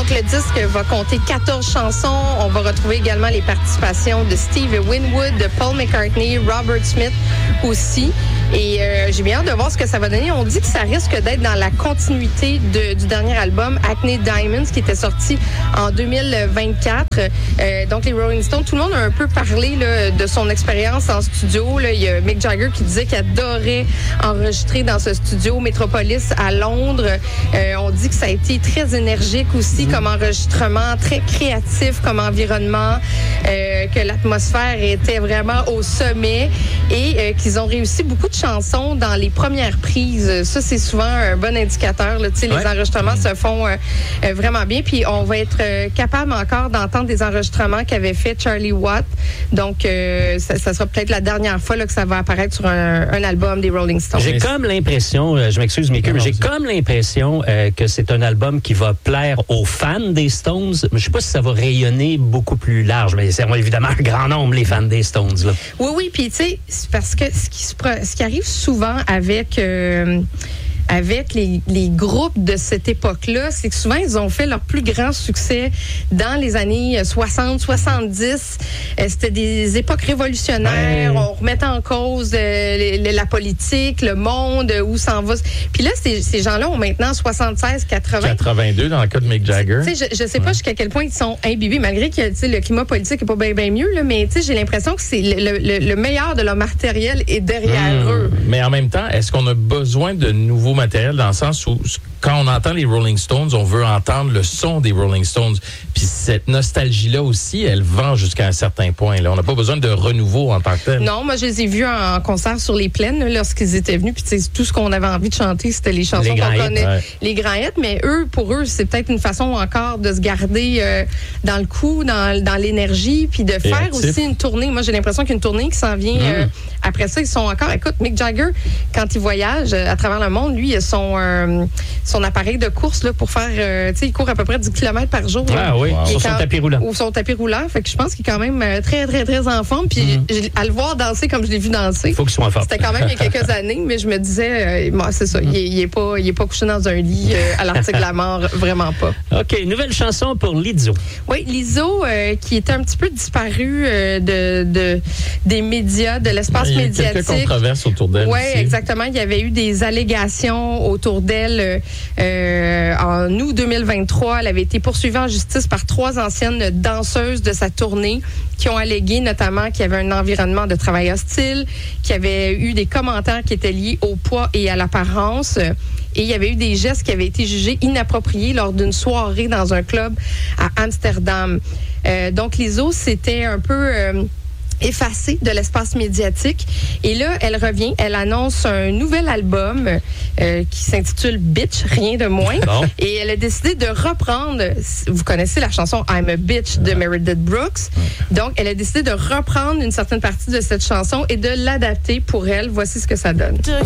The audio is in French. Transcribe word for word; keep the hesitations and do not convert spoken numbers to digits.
Donc, le disque va compter quatorze chansons. On va retrouver également les participations de Steve Winwood, de Paul McCartney, Robert Smith aussi. Et euh, j'ai bien hâte de voir ce que ça va donner. On dit que ça risque d'être dans la continuité de, du dernier album, Acne Diamonds, qui était sorti en deux mille vingt-quatre. Euh, donc, les Rolling Stones, tout le monde a un peu parlé là, de son expérience en studio. Là. Il y a Mick Jagger qui disait qu'il adorait enregistrer dans ce studio Metropolis à Londres. Euh, on dit que ça a été très énergique aussi mmh. comme enregistrement, très créatif comme environnement, euh, que l'atmosphère était vraiment au sommet et euh, qu'ils ont réussi beaucoup de chansons dans les premières prises. Ça, c'est souvent un bon indicateur. Là. Ouais. Les enregistrements mmh. se font euh, euh, vraiment bien. Puis on va être euh, capable encore d'entendre des enregistrements qu'avait fait Charlie Watt. Donc, euh, ça, ça sera peut-être la dernière fois là, que ça va apparaître sur un, un album des Rolling Stones. J'ai comme l'impression, euh, je m'excuse, Mickey, mais j'ai comme l'impression euh, que c'est un album qui va plaire aux fans des Stones. Je ne sais pas si ça va rayonner beaucoup plus large, mais c'est évidemment un grand nombre, les fans des Stones. Là. Oui, oui. Puis, tu sais, parce que ce qui, se, ce qui arrive souvent avec... Euh, avec les, les groupes de cette époque-là, c'est que souvent, ils ont fait leur plus grand succès dans les années soixante, soixante-dix. Euh, c'était des époques révolutionnaires. Ouais. On remettait en cause euh, le, la politique, le monde, où s'en va. Puis là, ces, ces gens-là ont maintenant soixante-seize, quatre-vingts. quatre-vingt-deux dans le cas de Mick Jagger. Je, je sais pas ouais. jusqu'à quel point ils sont imbibés, malgré que le climat politique est pas bien ben mieux, là, mais j'ai l'impression que c'est le, le, le meilleur de leur matériel est derrière mmh. eux. Mais en même temps, est-ce qu'on a besoin de nouveaux matériel dans le sens où quand on entend les Rolling Stones, on veut entendre le son des Rolling Stones. Puis cette nostalgie-là aussi, elle vend jusqu'à un certain point. Là. On n'a pas besoin de renouveau en tant que tel. Non, moi, je les ai vus en concert sur les plaines là, lorsqu'ils étaient venus. Puis tout ce qu'on avait envie de chanter, c'était les chansons les qu'on connaît. Ouais. Les grands hits. Mais eux, pour eux, c'est peut-être une façon encore de se garder euh, dans le coup, dans, dans l'énergie, puis de Et faire actif. Aussi une tournée. Moi, j'ai l'impression qu'une tournée qui s'en vient mmh. euh, après ça, ils sont encore... Écoute, Mick Jagger, quand il voyage euh, à travers le monde, lui, il a son... Euh, son appareil de course là, pour faire, euh, tu sais, il court à peu près dix kilomètres par jour. Ah oui, wow. Sur son quand, tapis roulant. Ou son tapis roulant. Fait que je pense qu'il est quand même euh, très, très, très en forme. Puis mm-hmm. à le voir danser comme je l'ai vu danser. Il faut qu'il soit en forme. C'était quand même il y a quelques années, mais je me disais, euh, bon, c'est ça, mm-hmm. il, il, est pas, il est pas couché dans un lit euh, à l'article de la mort, vraiment pas. OK, nouvelle chanson pour Lizzo. Oui, Lizzo, euh, qui était un petit peu disparue euh, de, de, des médias, de l'espace il y a médiatique. Il y a quelques controverses autour d'elle. Oui, exactement. Il y avait eu des allégations autour d'elle. Euh, en août deux mille vingt-trois, elle avait été poursuivie en justice par trois anciennes danseuses de sa tournée qui ont allégué notamment qu'il y avait un environnement de travail hostile, qu'il y avait eu des commentaires qui étaient liés au poids et à l'apparence. Et il y avait eu des gestes qui avaient été jugés inappropriés lors d'une soirée dans un club à Amsterdam. Euh, donc, Lizzo, c'était un peu... Euh, effacée de l'espace médiatique. Et là, elle revient, elle annonce un nouvel album euh, qui s'intitule Bitch, rien de moins. Bon. Et elle a décidé de reprendre, vous connaissez la chanson I'm a Bitch de Meredith Brooks. Donc, elle a décidé de reprendre une certaine partie de cette chanson et de l'adapter pour elle. Voici ce que ça donne.